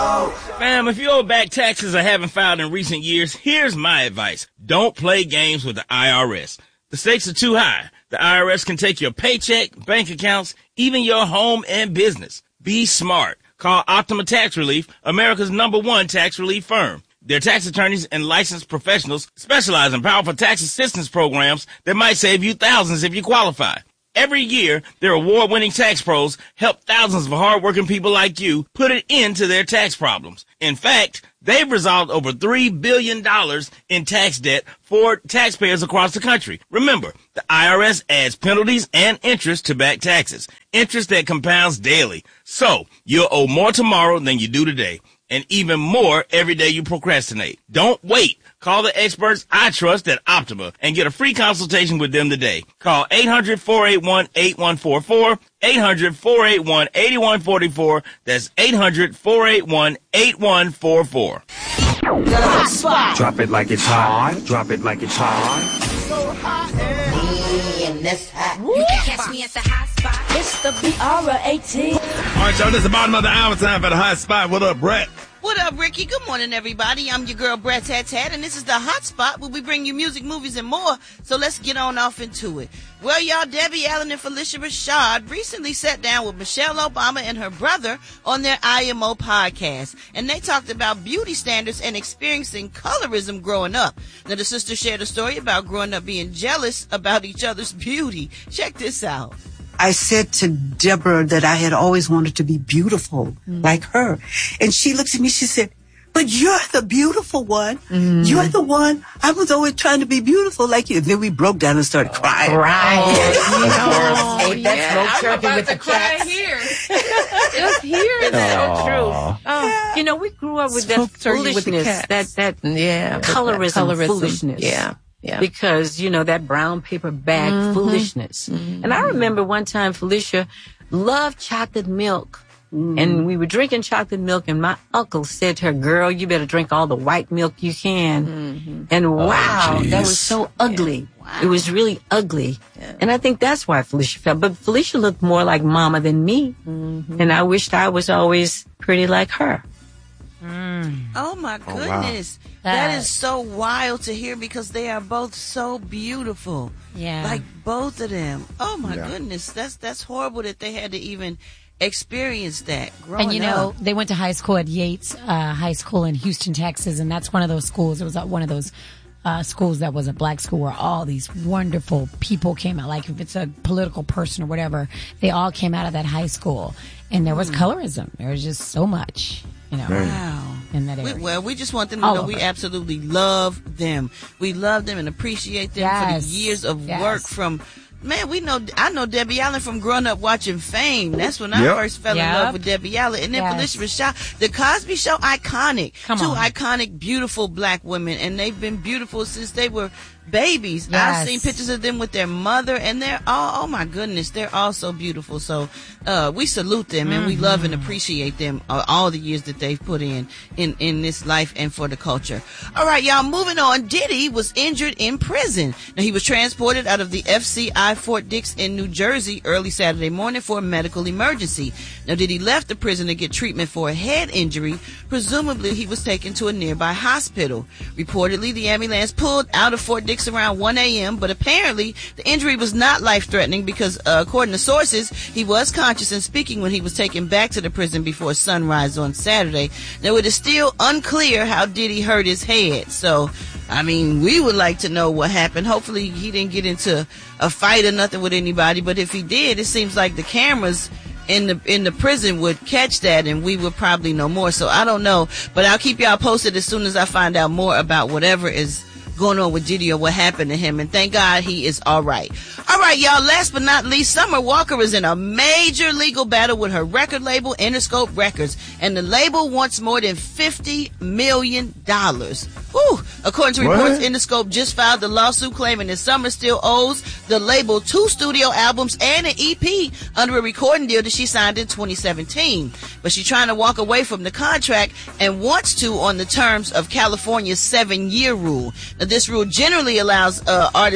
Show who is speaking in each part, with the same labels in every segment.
Speaker 1: show.
Speaker 2: Fam, if you owe back taxes or haven't filed in recent years, here's my advice. Don't play games with the IRS. The stakes are too high. The IRS can take your paycheck, bank accounts, even your home and business. Be smart. Call Optima Tax Relief, America's #1 tax relief firm. Their tax attorneys and licensed professionals specialize in powerful tax assistance programs that might save you thousands if you qualify. Every year, their award-winning tax pros help thousands of hardworking people like you put an end to their tax problems. In fact, they've resolved over $3 billion in tax debt for taxpayers across the country. Remember, the IRS adds penalties and interest to back taxes, interest that compounds daily. So, you'll owe more tomorrow than you do today, and even more every day you procrastinate. Don't wait. Call the experts I trust at Optima and get a free consultation with them today. Call 800-481-8144, 800-481-8144. That's 800-481-8144.
Speaker 1: The hot spot. Drop it like it's hot. Drop it like it's hot. So hot and this hot.
Speaker 3: You can catch me at the hot spot.
Speaker 4: It's the BR18.
Speaker 5: All right, y'all, this is the bottom of the hour. Time for the hot spot. What up, Brett?
Speaker 6: What up, Ricky? Good morning, everybody. I'm your girl, Brett Tat, and this is the Hot Spot where we bring you music, movies, and more. So let's get on off into it. Well, y'all, Debbie Allen and Felicia Rashad recently sat down with Michelle Obama and her brother on their IMO podcast, and they talked about beauty standards and experiencing colorism growing up. Now, the sisters shared a story about growing up being jealous about each other's beauty. Check this out.
Speaker 7: I said to Deborah that I had always wanted to be beautiful like her. And she looked at me, she said, but you're the beautiful one. You're the one. I was always trying to be beautiful like you. And then we broke down and started crying.
Speaker 8: That's no chirping with the cats.
Speaker 4: Just here.
Speaker 8: It's so true.
Speaker 4: You know, we grew up with that foolishness, that colorism foolishness.
Speaker 8: Yeah.
Speaker 4: Because, you know, that brown paper bag foolishness. And I remember one time Felicia loved chocolate milk. And we were drinking chocolate milk, and my uncle said to her, girl, you better drink all the white milk you can. And wow, that was so ugly. Wow. It was really ugly. Yeah. And I think that's why Felicia felt. But Felicia looked more like Mama than me. And I wished I was always pretty like her.
Speaker 6: Oh, my goodness. Wow. That is so wild to hear because they are both so beautiful.
Speaker 3: Yeah.
Speaker 6: Like both of them. Oh, my goodness. That's horrible that they had to even experience that growing up.
Speaker 3: And, you know, they went to high school at Yates High School in Houston, Texas, and that's one of those schools. It was one of those schools that was a black school where all these wonderful people came out. Like if it's a political person or whatever, they all came out of that high school. And there was colorism. There was just so much, you know.
Speaker 6: Wow.
Speaker 3: In that area.
Speaker 6: We just want them to know we absolutely love them. We love them and appreciate them for the years of work from... Man, I know Debbie Allen from growing up watching Fame. That's when I first fell in love with Debbie Allen. And then Felicia Rashad, The Cosby Show, iconic. Two iconic, beautiful black women. And they've been beautiful since they were babies. I've seen pictures of them with their mother, and they're all, oh my goodness, they're all so beautiful. So we salute them, and we love and appreciate them all the years that they've put in this life and for the culture. All right, y'all, moving on. Diddy was injured in prison. Now, he was transported out of the FCI Fort Dix in New Jersey early Saturday morning for a medical emergency. Now, Diddy left the prison to get treatment for a head injury. Presumably, he was taken to a nearby hospital. Reportedly, the ambulance pulled out of Fort Dix around 1 a.m., but apparently the injury was not life-threatening because, according to sources, he was conscious and speaking when he was taken back to the prison before sunrise on Saturday. Now, it is still unclear how Diddy hurt his head. So, I mean, we would like to know what happened. Hopefully, he didn't get into a fight or nothing with anybody, but if he did, it seems like the cameras in the prison would catch that, and we would probably know more. So I don't know, but I'll keep y'all posted as soon as I find out more about whatever is going on with Diddy or what happened to him, and thank God he is all right. All right, y'all, last but not least, Summer Walker is in a major legal battle with her record label, Interscope Records, and the label wants more than $50 million. Ooh, according to reports, Interscope just filed the lawsuit claiming that Summer still owes the label 2 studio albums and an EP under a recording deal that she signed in 2017. But she's trying to walk away from the contract and wants to on the terms of California's 7-year rule. Now, this rule generally allows artists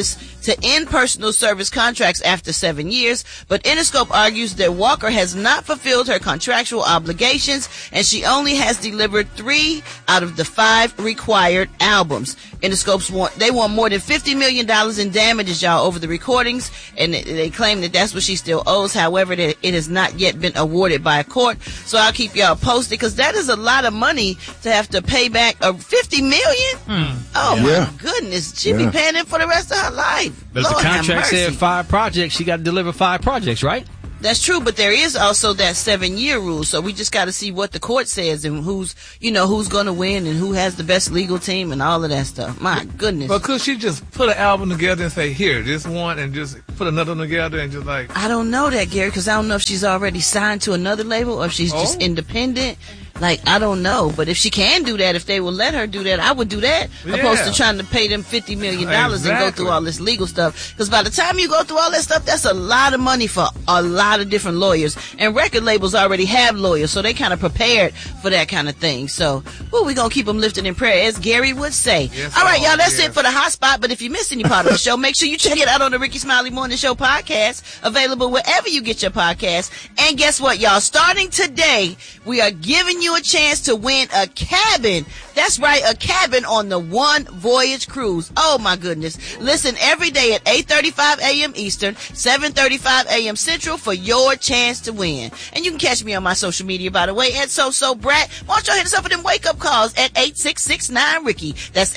Speaker 6: to end personal service contracts after 7 years, but Interscope argues that Walker has not fulfilled her contractual obligations, and she only has delivered 3 out of the 5 required albums. Interscope's want more than $50 million in damages, y'all, over the recordings, and they claim that that's what she still owes. However, that it has not yet been awarded by a court. So I'll keep y'all posted, because that is a lot of money to have to pay back. $50 million? Oh my goodness, she'd be paying it for the rest of her life.
Speaker 9: But if the contract said 5 projects, she got to deliver 5 projects, right?
Speaker 6: That's true, but there is also that 7-year rule. So we just got to see what the court says and who's going to win and who has the best legal team and all of that stuff. My goodness.
Speaker 10: But could she just put an album together and say, here, this one, and just put another one together and just like...
Speaker 6: I don't know that, Gary, because I don't know if she's already signed to another label or if she's just independent. Like, I don't know. But if she can do that, if they will let her do that, I would do that. Opposed to trying to pay them $50 million and go through all this legal stuff. Because by the time you go through all that stuff, that's a lot of money for a lot of different lawyers. And record labels already have lawyers, so they kind of prepared for that kind of thing. So, we're going to keep them lifted in prayer, as Gary would say. Yes, all right, y'all, that's it for the hot spot. But if you missed any part of the show, make sure you check it out on the Ricky Smiley Morning Show podcast, available wherever you get your podcasts. And guess what, y'all? Starting today, we are giving you a chance to win a cabin. That's right, a cabin on the One Voyage Cruise. Oh my goodness. Listen every day at 8:35 a.m. Eastern, 7:35 a.m. Central for your chance to win. And you can catch me on my social media, by the way, at SoSoBrat. Why don't y'all hit us up with them wake-up calls at 8669-RICKY. That's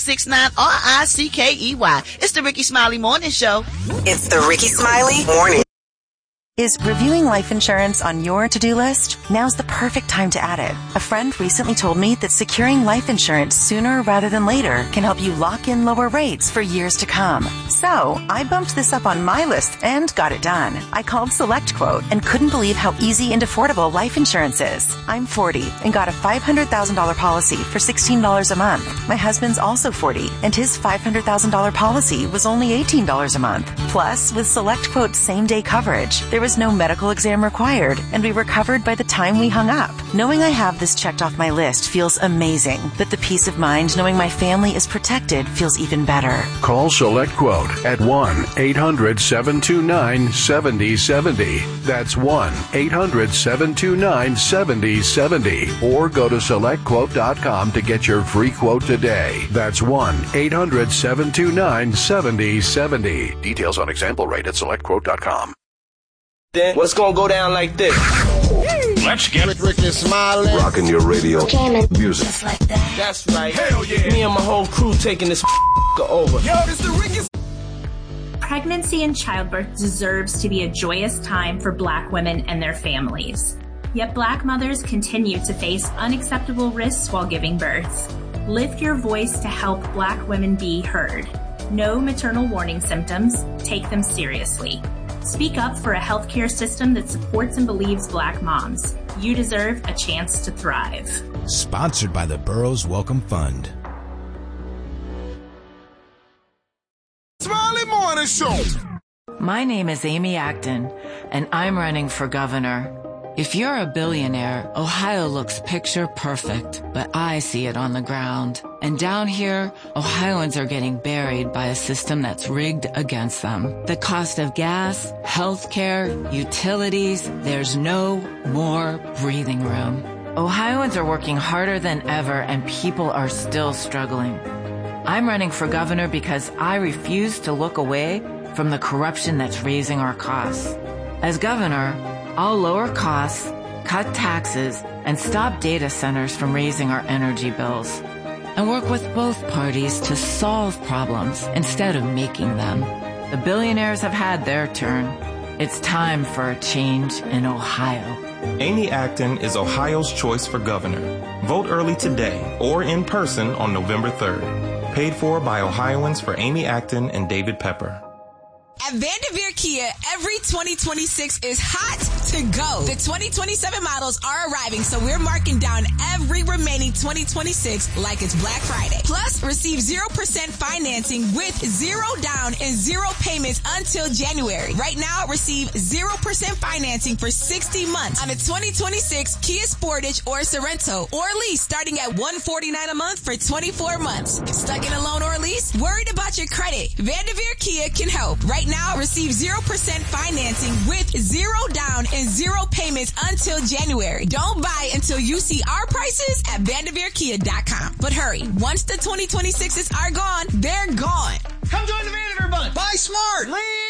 Speaker 6: 8669-RICKEY. It's the Ricky Smiley Morning Show.
Speaker 11: It's the Ricky Smiley Morning. Is reviewing life insurance on your to-do list? Now's the perfect time to add it. A friend recently told me that securing life insurance sooner rather than later can help you lock in lower rates for years to come. So, I bumped this up on my list and got it done. I called SelectQuote and couldn't believe how easy and affordable life insurance is. I'm 40 and got a $500,000 policy for $16 a month. My husband's also 40 and his $500,000 policy was only $18 a month. Plus, with SelectQuote's same-day coverage, there was no medical exam required, and we were covered by the time we hung up. Knowing I have this checked off my list feels amazing, but the peace of mind knowing my family is protected feels even better.
Speaker 12: Call SelectQuote at 1-800-729-7070. That's 1-800-729-7070. Or go to SelectQuote.com to get your free quote today. That's 1-800-729-7070. Details on example rate at SelectQuote.com.
Speaker 13: Then what's gonna go down like this?
Speaker 14: Let's get Ricky Smiley.
Speaker 12: Rocking your radio music.
Speaker 13: Just like that. That's right. Hell yeah. Me and my whole crew taking this over.
Speaker 14: Yo, this the Ricky.
Speaker 15: Pregnancy and childbirth deserves to be a joyous time for Black women and their families. Yet Black mothers continue to face unacceptable risks while giving birth. Lift your voice to help Black women be heard. Know maternal warning symptoms. Take them seriously. Speak up for a healthcare system that supports and believes Black moms. You deserve a chance to thrive.
Speaker 16: Sponsored by the Burroughs Welcome Fund.
Speaker 14: Smiley Morning Show.
Speaker 17: My name is Amy Acton, and I'm running for governor. If you're a billionaire, Ohio looks picture perfect, but I see it on the ground. And down here, Ohioans are getting buried by a system that's rigged against them. The cost of gas, healthcare, utilities, there's no more breathing room. Ohioans are working harder than ever, and people are still struggling. I'm running for governor because I refuse to look away from the corruption that's raising our costs. As governor, I'll lower costs, cut taxes, and stop data centers from raising our energy bills. And work with both parties to solve problems instead of making them. The billionaires have had their turn. It's time for a change in Ohio.
Speaker 18: Amy Acton is Ohio's choice for governor. Vote early today or in person on November 3rd. Paid for by Ohioans for Amy Acton and David Pepper.
Speaker 19: At Vanderveer Kia, every 2026 is hot to go. The 2027 models are arriving, so we're marking down every remaining 2026 like it's Black Friday. Plus, receive 0% financing with 0 down and 0 payments until January. Right now, receive 0% financing for 60 months on a 2026 Kia Sportage or Sorento, or lease starting at $149 a month for 24 months. Stuck in a loan or lease? Worried about your credit? Vanderveer Kia can help. Right now, receive 0% financing with 0 down and 0 payments until January. Don't buy until you see our prices at VanderveerKia.com. But hurry, once the 2026s are gone, they're gone.
Speaker 20: Come join the Vanderveer Bunch. Buy smart. Live